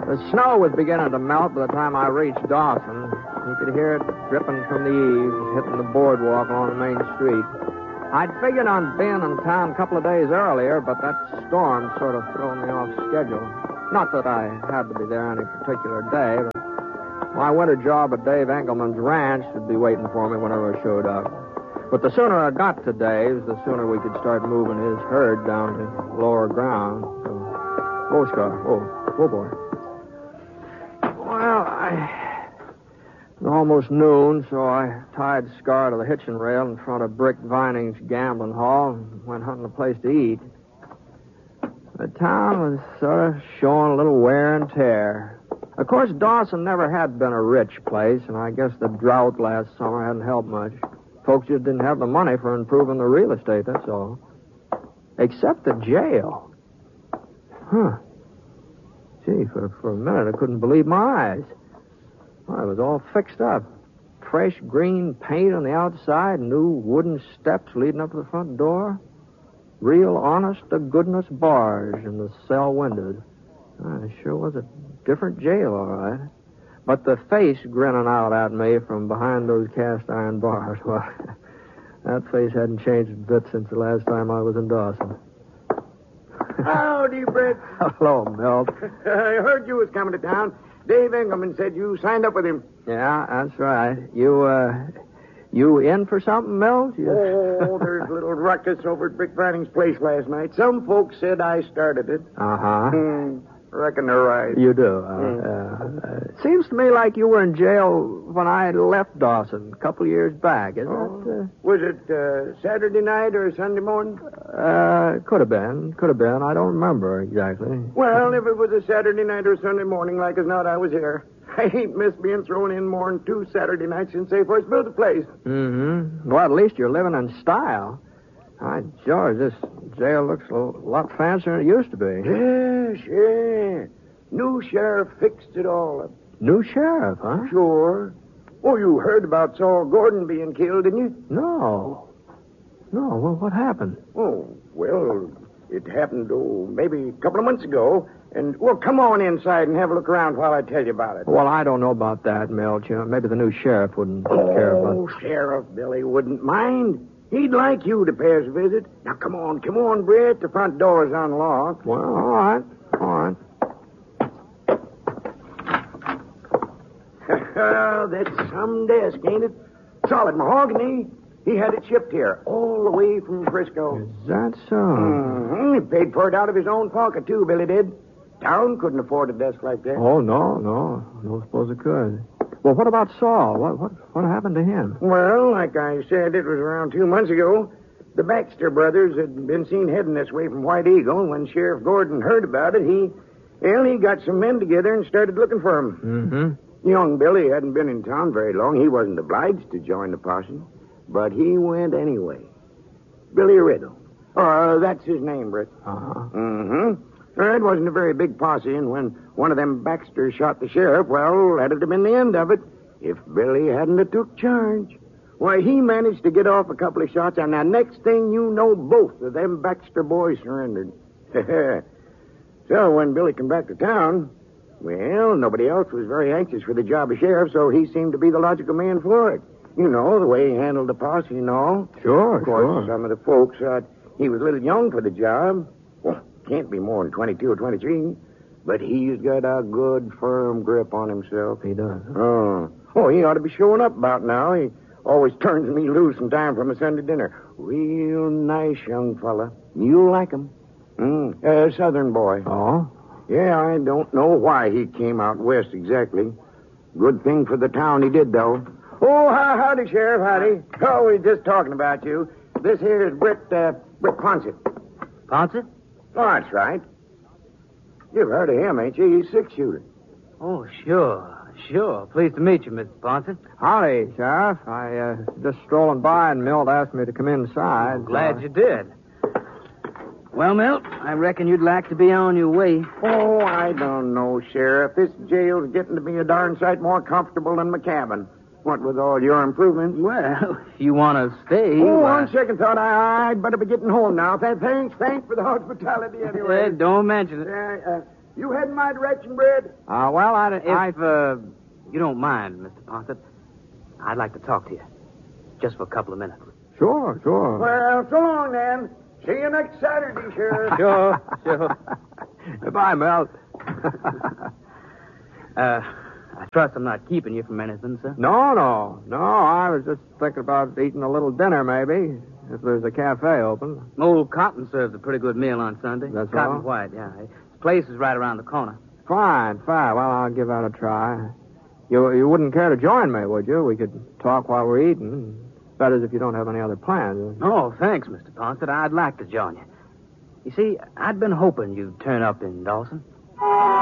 The snow was beginning to melt by the time I reached Dawson. You could hear it dripping from the eaves, hitting the boardwalk along the main street. I'd figured on being in town a couple of days earlier, but that storm sort of threw me off schedule. Not that I had to be there any particular day, but my winter job at Dave Engelman's ranch would be waiting for me whenever I showed up. But the sooner I got to Dave's, the sooner we could start moving his herd down to lower ground. So, whoa, Scar. Whoa, boy. Well, it was almost noon, so I tied Scar to the hitching rail in front of Brick Vining's gambling hall and went hunting a place to eat. The town was sort of showing a little wear and tear. Of course, Dawson never had been a rich place, and I guess the drought last summer hadn't helped much. Folks just didn't have the money for improving the real estate, that's all. Except the jail. Huh. Gee, for a minute I couldn't believe my eyes. Well, it was all fixed up. Fresh green paint on the outside, new wooden steps leading up to the front door. Real honest-to-goodness bars in the cell windows. It sure was a different jail, all right. But the face grinning out at me from behind those cast-iron bars, well, that face hadn't changed a bit since the last time I was in Dawson. Howdy, Brett. Hello, Milt. I heard you was coming to town. Dave Engelman said you signed up with him. Yeah, that's right. You in for something, Milt? Oh, there's a little ruckus over at Brick Vining's place last night. Some folks said I started it. Uh-huh. Reckon they're right. You do. It seems to me like you were in jail when I left Dawson a couple of years back. Is that? Was it Saturday night or Sunday morning? Could have been. I don't remember exactly. Well, if it was a Saturday night or Sunday morning, like as not, I was here. I ain't missed being thrown in more than 2 Saturday nights since they first built the place. Mm-hmm. Well, at least you're living in style. George, this jail looks a lot fancier than it used to be. Yes, yeah. New sheriff fixed it all up. New sheriff, huh? Sure. Oh, you heard about Saul Gordon being killed, didn't you? No. Well, what happened? Oh, well, it happened, maybe a couple of months ago. And, well, come on inside and have a look around while I tell you about it. Well, I don't know about that, Milt. Maybe the new sheriff wouldn't care about it. Oh, Sheriff Billy wouldn't mind. He'd like you to pay us a visit. Now, come on, Brett. The front door's unlocked. Well, all right. That's some desk, ain't it? Solid mahogany. He had it shipped here, all the way from Frisco. Is that so? Mm-hmm. He paid for it out of his own pocket, too, Billy did. Town couldn't afford a desk like that. Oh, no. I don't suppose it could. Well, what about Saul? What happened to him? Well, like I said, it was around 2 months ago. The Baxter brothers had been seen heading this way from White Eagle, and when Sheriff Gordon heard about it, he got some men together and started looking for him. Mm-hmm. Young Billy hadn't been in town very long. He wasn't obliged to join the posse, but he went anyway. Billy Riddle. That's his name, Britt. Uh-huh. Mm-hmm. It wasn't a very big posse, and when one of them Baxters shot the sheriff, well, that'd have been the end of it if Billy hadn't have took charge. Why, he managed to get off a couple of shots, and the next thing you know, both of them Baxter boys surrendered. So when Billy came back to town, well, nobody else was very anxious for the job of sheriff, so he seemed to be the logical man for it. You know, the way he handled the posse and all. Sure, Of course, some of the folks thought he was a little young for the job. Well, can't be more than 22 or 23. But he's got a good, firm grip on himself. He does. Oh, he ought to be showing up about now. He always turns me loose in time from a Sunday dinner. Real nice young fella. You'll like him. Southern boy. Oh? Yeah, I don't know why he came out west exactly. Good thing for the town he did, though. Oh, howdy, Sheriff, howdy. Oh, we're just talking about you. This here is Britt Ponset. Ponset? Oh, that's right. You've heard of him, ain't you? He's 6-shooter. Oh, sure. Pleased to meet you, Mr. Ponset. Howdy, Sheriff. I just strolling by and Milt asked me to come inside. Glad you did. Well, Milt, I reckon you'd like to be on your way. Oh, I don't know, Sheriff. This jail's getting to be a darn sight more comfortable than my cabin. What with all your improvements? Well, if you want to stay... Oh, on second thought, I'd better be getting home now. Thanks for the hospitality anyway. Don't mention it. You head in my direction, Brad? Well, If you don't mind, Mr. Ponset, I'd like to talk to you. Just for a couple of minutes. Sure. Well, so long, then. See you next Saturday, Sheriff. Sure. Goodbye, Milt. I trust I'm not keeping you from anything, sir. No. I was just thinking about eating a little dinner, maybe, if there's a cafe open. Old Cotton serves a pretty good meal on Sunday. That's Cotton all? White, yeah. His place is right around the corner. Fine. Well, I'll give that a try. You wouldn't care to join me, would you? We could talk while we're eating. That is, if you don't have any other plans. Oh, thanks, Mr. Ponset. I'd like to join you. You see, I'd been hoping you'd turn up in Dawson.